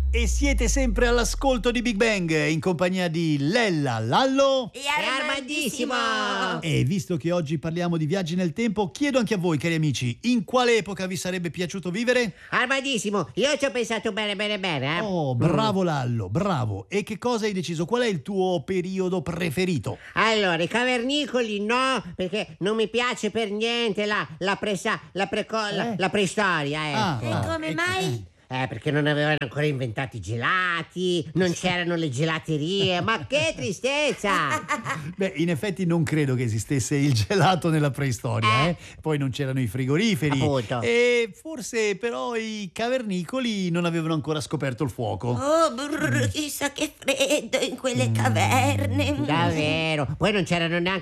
E siete sempre all'ascolto di Big Bang in compagnia di Lella, Lallo E Armandissimo! e visto che oggi parliamo di viaggi nel tempo, chiedo anche a voi, cari amici, in quale epoca vi sarebbe piaciuto vivere? Armandissimo, io ci ho pensato bene, eh. Oh, bravo Lallo, bravo. E che cosa hai deciso? Qual è il tuo periodo preferito? Allora, i cavernicoli no, perché non mi piace per niente la preistoria, ecco. Ah, Come mai? Perché non avevano ancora inventato i gelati, non c'erano le gelaterie, ma che tristezza! Beh, in effetti non credo che esistesse il gelato nella preistoria, eh? Poi non c'erano i frigoriferi. Appunto. E forse però i cavernicoli non avevano ancora scoperto il fuoco. Oh, chissà che freddo in quelle caverne. Davvero, poi non c'erano neanche